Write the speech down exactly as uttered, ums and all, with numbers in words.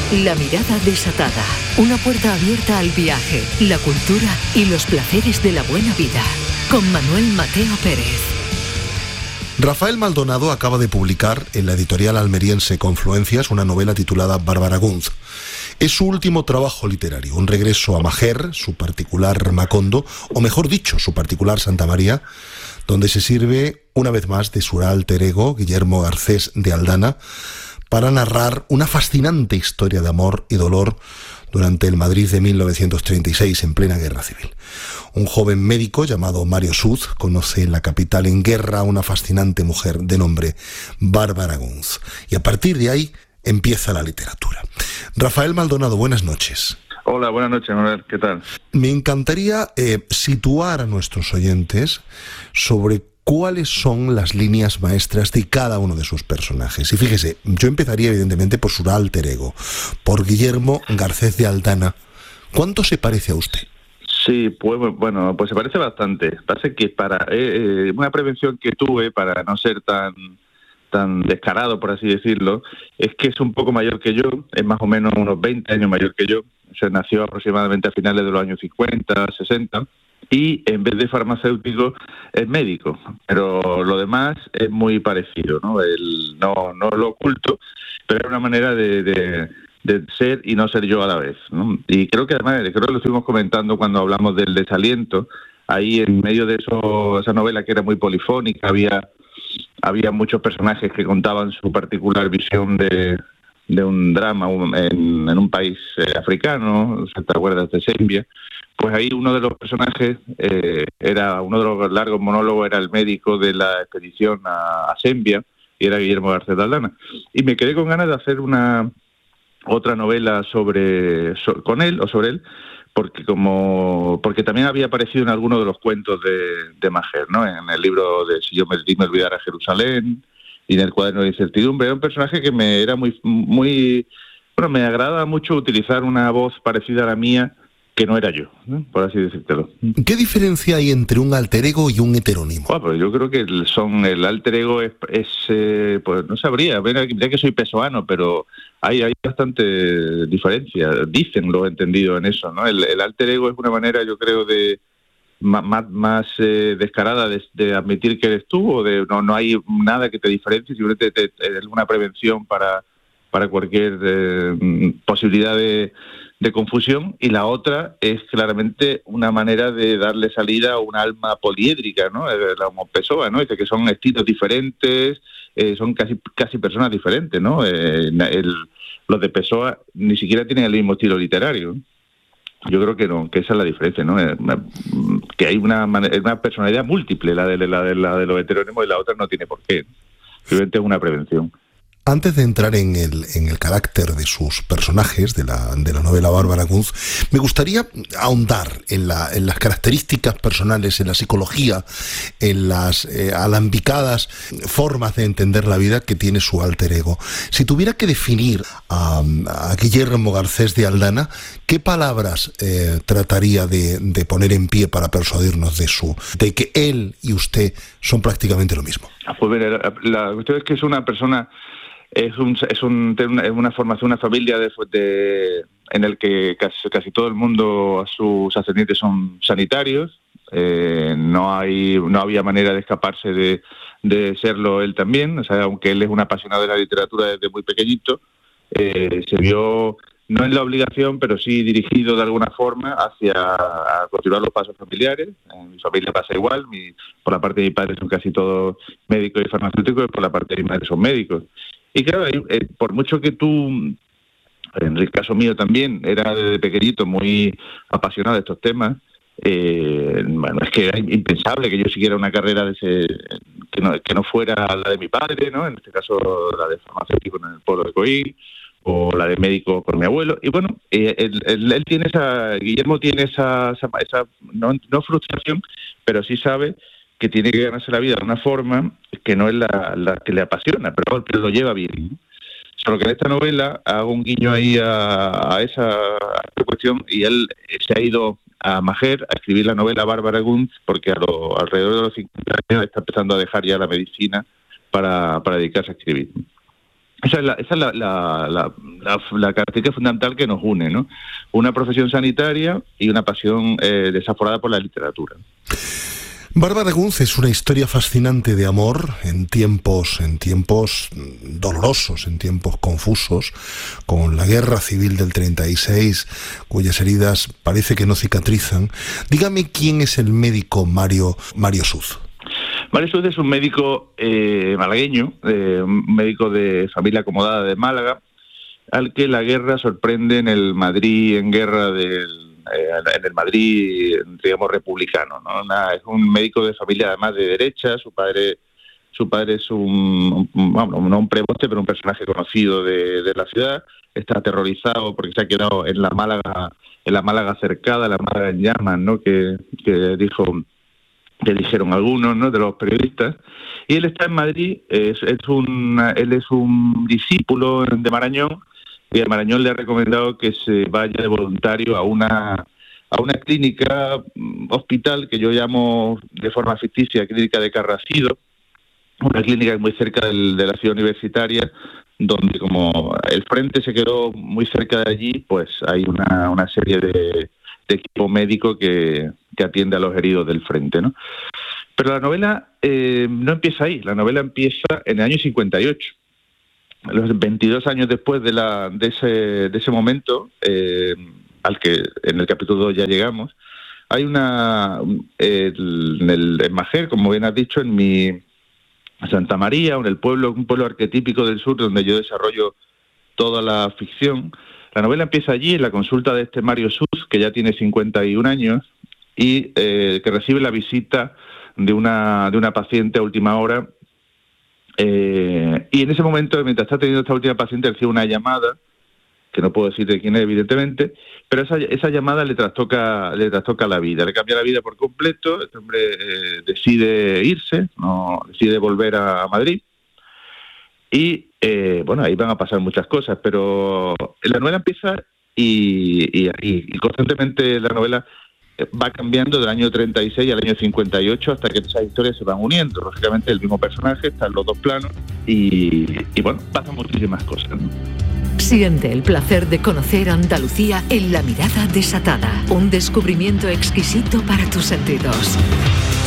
La mirada desatada. Una puerta abierta al viaje, la cultura y los placeres de la buena vida. Con Manuel Mateo Pérez. Rafael Maldonado acaba de publicar en la editorial almeriense Confluencias una novela titulada Bárbara Gunz. Es su último trabajo literario, un regreso a Majer, su particular Macondo, o mejor dicho, su particular Santa María, donde se sirve una vez más de su alter ego, Guillermo Garcés de Aldana, para narrar una fascinante historia de amor y dolor durante el Madrid de mil novecientos treinta y seis, en plena guerra civil. Un joven médico llamado Mario Suz conoce en la capital en guerra a una fascinante mujer de nombre Bárbara Gunz. Y a partir de ahí empieza la literatura. Rafael Maldonado, buenas noches. Hola, buenas noches, Manuel. ¿Qué tal? Me encantaría eh, situar a nuestros oyentes sobre cuáles son las líneas maestras de cada uno de sus personajes. Y fíjese, yo empezaría evidentemente por su alter ego, por Guillermo Garcés de Aldana. ¿Cuánto se parece a usted? Sí, pues bueno, pues se parece bastante. Parece que para eh, eh, una prevención que tuve para no ser tan tan descarado, por así decirlo, es que es un poco mayor que yo, es más o menos unos veinte años mayor que yo. O sea, nació aproximadamente a finales de los años cincuenta, sesenta, y en vez de farmacéutico es médico, pero lo demás es muy parecido, ¿no? El, no, no lo oculto, pero es una manera de, de, de ser y no ser yo a la vez, ¿no? Y creo que además, creo que lo estuvimos comentando cuando hablamos del desaliento, ahí en medio de eso, esa novela que era muy polifónica, había había muchos personajes que contaban su particular visión de, de un drama en, en un país eh, africano, ¿te acuerdas de Zambia? Pues ahí uno de los personajes, eh, era uno de los largos monólogos, era el médico de la expedición a, a Zambia, y era Guillermo Garcés de Aldana. Y me quedé con ganas de hacer una otra novela sobre, so, con él o sobre él, porque como porque también había aparecido en alguno de los cuentos de, de Majer, ¿no? En el libro de Si yo me, me olvidara Jerusalén y en el cuaderno de incertidumbre. Era un personaje que me era muy muy bueno, me agrada mucho utilizar una voz parecida a la mía, que no era yo, ¿no? Por así decírtelo. ¿Qué diferencia hay entre un alter ego y un heterónimo? Bueno, pues yo creo que el, son el alter ego es, es eh, pues no sabría, ya que soy pesoano, pero hay, hay bastante diferencia, dicen lo entendido en eso, ¿no? El, el alter ego es una manera, yo creo, de más, más, más eh, descarada de, de admitir que eres tú, o de no, no hay nada que te diferencie, simplemente te, te, es una prevención para, para cualquier eh, posibilidad de de confusión, y la otra es claramente una manera de darle salida a un alma poliédrica, ¿no? La Homo Pessoa, ¿no? Dice que son estilos diferentes, eh, son casi casi personas diferentes, ¿no? Eh, el, los de Pessoa ni siquiera tienen el mismo estilo literario. Yo creo que no, que esa es la diferencia, ¿no? Eh, que hay una, una personalidad múltiple, la de la de la de los heterónimos, y la otra no tiene por qué. Simplemente es una prevención. Antes de entrar en el, en el carácter de sus personajes de la, de la novela Bárbara Gunz, me gustaría ahondar en, la, en las características personales, en la psicología, en las eh, alambicadas formas de entender la vida que tiene su alter ego. Si tuviera que definir a, a Guillermo Garcés de Aldana, ¿qué palabras eh, trataría de, de poner en pie para persuadirnos de su de que él y usted son prácticamente lo mismo? Pues mira, la, la cuestión es que es una persona... Es un es un es una formación, una familia de, de en el que casi, casi todo el mundo, sus ascendientes son sanitarios. Eh, no hay no había manera de escaparse de, de serlo él también. O sea, aunque él es un apasionado de la literatura desde muy pequeñito, eh, se vio no en la obligación, pero sí dirigido de alguna forma hacia a continuar los pasos familiares. En mi familia pasa igual. Mi, por la parte de mi padre son casi todos médicos y farmacéuticos, y por la parte de mi madre son médicos. Y claro, eh, por mucho que tú, en el caso mío también, era desde pequeñito muy apasionado de estos temas, eh, bueno, es que era impensable que yo siguiera una carrera de ese, que, no, que no fuera la de mi padre, ¿no? En este caso la de farmacéutico en el pueblo de Coín, o la de médico con mi abuelo. Y bueno, eh, él, él, él tiene esa, Guillermo tiene esa, esa, esa no, no frustración, pero sí sabe que tiene que ganarse la vida de una forma que no es la, la que le apasiona, pero, pero lo lleva bien. Solo que en esta novela hago un guiño ahí a, a, esa, a esa cuestión, y él se ha ido a Majer a escribir la novela Bárbara Gunz, porque a lo, alrededor de los cincuenta años está empezando a dejar ya la medicina para, para dedicarse a escribir. Esa es, la, esa es la, la, la, la, la característica fundamental que nos une, ¿no? Una profesión sanitaria y una pasión eh, desaforada por la literatura. Bárbara Gunz es una historia fascinante de amor en tiempos, en tiempos dolorosos, en tiempos confusos, con la guerra civil del treinta y seis, cuyas heridas parece que no cicatrizan. Dígame quién es el médico Mario, Mario Suz. Mario Suz es un médico eh, malagueño, eh, un médico de familia acomodada de Málaga, al que la guerra sorprende en el Madrid en guerra del en el Madrid, digamos, republicano, ¿no? Una, es un médico de familia además de derecha. Su padre su padre es un, un bueno, no un preboste, pero un personaje conocido de, de la ciudad. Está aterrorizado porque se ha quedado en la Málaga, en la Málaga cercada, la Málaga en llamas, ¿no? Que, que dijo, que dijeron algunos, ¿no?, de los periodistas. Y él está en Madrid, es, es un, él es un discípulo de Marañón, y el Marañón le ha recomendado que se vaya de voluntario a una a una clínica, hospital, que yo llamo de forma ficticia Clínica de Carracido, una clínica muy cerca del, de la ciudad universitaria, donde como el frente se quedó muy cerca de allí, pues hay una, una serie de, de equipo médico que, que atiende a los heridos del frente, ¿no? Pero la novela eh, no empieza ahí, la novela empieza en el año cincuenta y ocho. Los veintidós años después de la de ese de ese momento, eh, al que en el capítulo dos ya llegamos, hay una el, en el en Majer, como bien has dicho, en mi Santa María, en el pueblo, un pueblo arquetípico del sur donde yo desarrollo toda la ficción. La novela empieza allí, en la consulta de este Mario Suz, que ya tiene cincuenta y un años y eh, que recibe la visita de una de una paciente a última hora. Eh, y en ese momento, mientras está teniendo esta última paciente, recibe una llamada, que no puedo decir de quién es, evidentemente, pero esa, esa llamada le trastoca, le trastoca la vida, le cambia la vida por completo. Este hombre eh, decide irse, no decide volver a, a Madrid, y eh, bueno, ahí van a pasar muchas cosas, pero la novela empieza y, y, y constantemente la novela va cambiando del año treinta y seis al año cincuenta y ocho hasta que esas historias se van uniendo. Lógicamente el mismo personaje está en los dos planos y, y bueno, pasan muchísimas cosas, ¿no? Siente el placer de conocer Andalucía en La mirada desatada, un descubrimiento exquisito para tus sentidos.